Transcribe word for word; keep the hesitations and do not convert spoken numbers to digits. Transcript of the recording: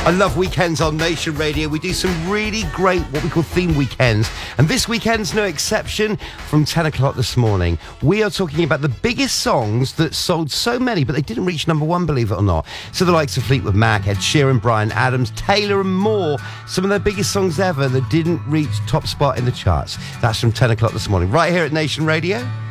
I love weekends on Nation Radio. We do some really great, what we call theme weekends. And this weekend's no exception. From ten o'clock this morning, we are talking about the biggest songs that sold so many, but they didn't reach number one, believe it or not. So the likes of Fleetwood Mac, Ed Sheeran, Bryan Adams, Taylor and more. Some of their biggest songs ever that didn't reach top spot in the charts. That's from ten o'clock this morning, right here at Nation Radio.